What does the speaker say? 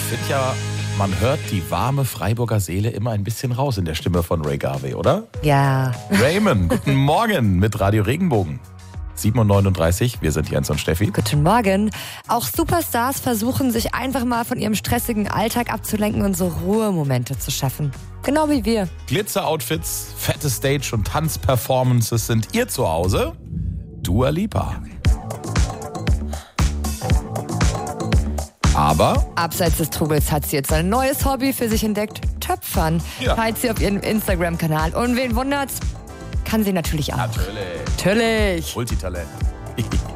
finde ja, man hört die warme Freiburger Seele immer ein bisschen raus in der Stimme von Ray Garvey, oder? Ja. Raymond, guten Morgen mit Radio Regenbogen. 7:39 Uhr, wir sind Jens und Steffi. Guten Morgen. Auch Superstars versuchen, sich einfach mal von ihrem stressigen Alltag abzulenken und so Ruhemomente zu schaffen. Genau wie wir. Glitzer-Outfits, fette Stage- und Tanzperformances sind ihr Zuhause. Dua Lipa. Aber Abseits des Trubels hat sie jetzt ein neues Hobby für sich entdeckt. Töpfern. Ja. Teilt sie auf ihrem Instagram-Kanal. Und wen wundert's? Kann sie natürlich auch. natürlich. Natürlich. Multitalent.